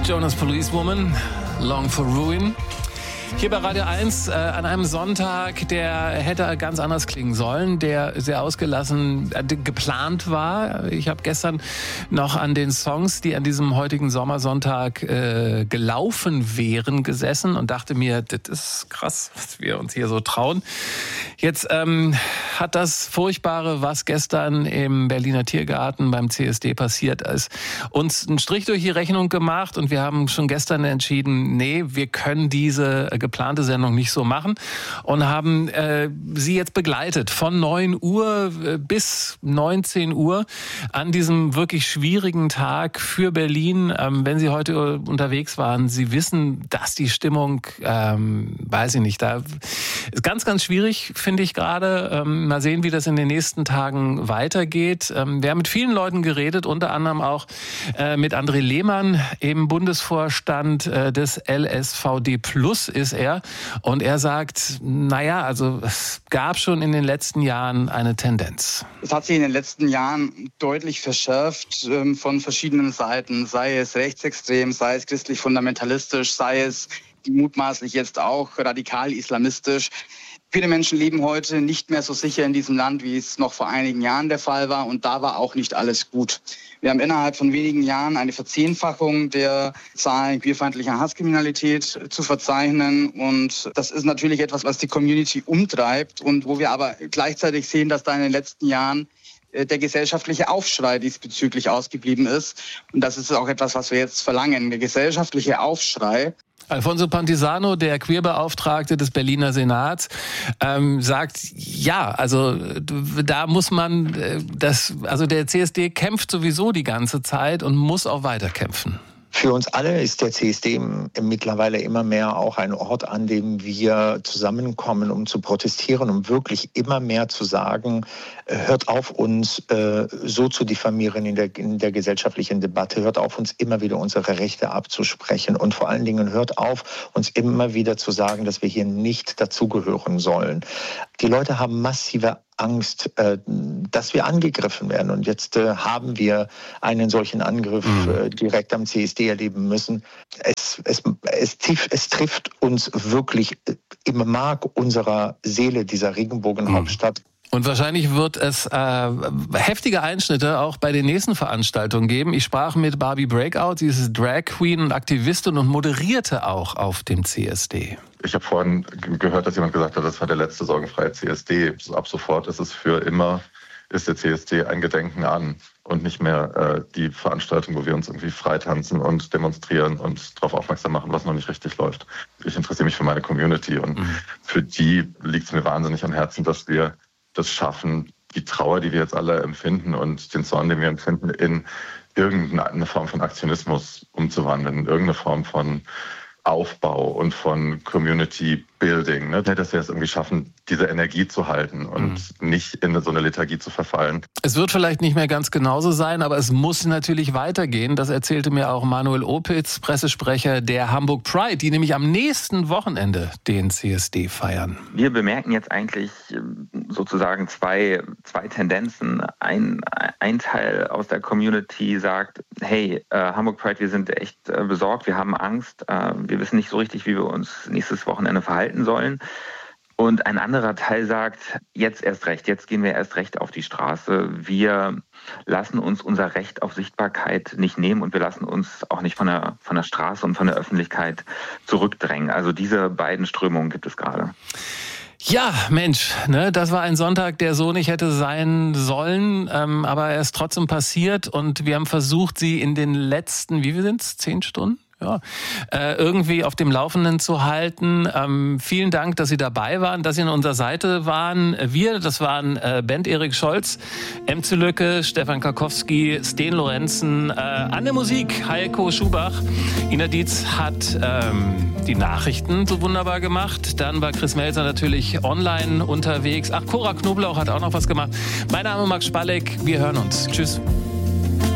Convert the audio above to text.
Jonas Policewoman, Long for Ruin. Hier bei Radio 1 an einem Sonntag, der hätte ganz anders klingen sollen, der sehr ausgelassen geplant war. Ich habe gestern noch an den Songs, die an diesem heutigen Sommersonntag gelaufen wären, gesessen und dachte mir, das ist krass, was wir uns hier so trauen. Jetzt hat das Furchtbare, was gestern im Berliner Tiergarten beim CSD passiert ist, uns einen Strich durch die Rechnung gemacht und wir haben schon gestern entschieden, nee, wir können diese geplante Sendung nicht so machen und haben sie jetzt begleitet von 9 Uhr bis 19 Uhr an diesem wirklich schwierigen Tag für Berlin. Wenn Sie heute unterwegs waren, Sie wissen, dass die Stimmung, weiß ich nicht, da ist ganz, ganz schwierig, finde ich gerade. Mal sehen, wie das in den nächsten Tagen weitergeht. Wir haben mit vielen Leuten geredet, unter anderem auch mit André Lehmann im Bundesvorstand des LSVD Plus ist er. Und er sagt, naja, also es gab schon in den letzten Jahren eine Tendenz. Es hat sich in den letzten Jahren deutlich verschärft von verschiedenen Seiten, sei es rechtsextrem, sei es christlich-fundamentalistisch, sei es mutmaßlich jetzt auch radikal-islamistisch. Viele Menschen leben heute nicht mehr so sicher in diesem Land, wie es noch vor einigen Jahren der Fall war. Und da war auch nicht alles gut. Wir haben innerhalb von wenigen Jahren eine Verzehnfachung der Zahlen queerfeindlicher Hasskriminalität zu verzeichnen. Und das ist natürlich etwas, was die Community umtreibt und wo wir aber gleichzeitig sehen, dass da in den letzten Jahren der gesellschaftliche Aufschrei diesbezüglich ausgeblieben ist. Und das ist auch etwas, was wir jetzt verlangen. Der gesellschaftliche Aufschrei. Alfonso Pantisano, der Queerbeauftragte des Berliner Senats, sagt, ja, also da muss man, also der CSD kämpft sowieso die ganze Zeit und muss auch weiter kämpfen. Für uns alle ist der CSD mittlerweile immer mehr auch ein Ort, an dem wir zusammenkommen, um zu protestieren, um wirklich immer mehr zu sagen, hört auf, uns so zu diffamieren in der gesellschaftlichen Debatte, hört auf, uns immer wieder unsere Rechte abzusprechen und vor allen Dingen hört auf, uns immer wieder zu sagen, dass wir hier nicht dazugehören sollen. Die Leute haben massive Angst, dass wir angegriffen werden. Und jetzt haben wir einen solchen Angriff direkt am CSD erleben müssen. Es trifft uns wirklich im Mark unserer Seele, dieser Regenbogenhauptstadt. Und wahrscheinlich wird es heftige Einschnitte auch bei den nächsten Veranstaltungen geben. Ich sprach mit Barbie Breakout, sie ist Drag Queen und Aktivistin und moderierte auch auf dem CSD. Ich habe vorhin gehört, dass jemand gesagt hat, das war der letzte sorgenfreie CSD. Ab sofort ist es für immer, ist der CSD ein Gedenken an und nicht mehr die Veranstaltung, wo wir uns irgendwie freitanzen und demonstrieren und darauf aufmerksam machen, was noch nicht richtig läuft. Ich interessiere mich für meine Community und für die liegt es mir wahnsinnig am Herzen, dass wir das schaffen, die Trauer, die wir jetzt alle empfinden und den Zorn, den wir empfinden, in irgendeine Form von Aktionismus umzuwandeln, in irgendeine Form von Aufbau und von Community Building, ne? Dass wir es irgendwie schaffen, diese Energie zu halten und nicht in so eine Lethargie zu verfallen. Es wird vielleicht nicht mehr ganz genauso sein, aber es muss natürlich weitergehen. Das erzählte mir auch Manuel Opitz, Pressesprecher der Hamburg Pride, die nämlich am nächsten Wochenende den CSD feiern. Wir bemerken jetzt eigentlich sozusagen zwei Tendenzen. Ein Teil aus der Community sagt, hey, Hamburg Pride, wir sind echt besorgt, wir haben Angst, wir wissen nicht so richtig, wie wir uns nächstes Wochenende verhalten sollen. Und ein anderer Teil sagt, jetzt erst recht, jetzt gehen wir erst recht auf die Straße. Wir lassen uns unser Recht auf Sichtbarkeit nicht nehmen und wir lassen uns auch nicht von der Straße und von der Öffentlichkeit zurückdrängen. Also diese beiden Strömungen gibt es gerade. Ja, Mensch, ne, das war ein Sonntag, der so nicht hätte sein sollen, aber er ist trotzdem passiert und wir haben versucht, sie in den letzten, wie viel sind's, 10 Stunden? Ja, irgendwie auf dem Laufenden zu halten. Vielen Dank, dass Sie dabei waren, dass Sie an unserer Seite waren. Das waren Bent Erik Scholz, Emze Lücke, Stefan Karkowski, Sten Lorenzen, an der Musik Heiko Schubach. Ina Dietz hat die Nachrichten so wunderbar gemacht. Dann war Chris Melzer natürlich online unterwegs. Ach, Cora Knoblauch hat auch noch was gemacht. Mein Name ist Max Spalleck. Wir hören uns. Tschüss.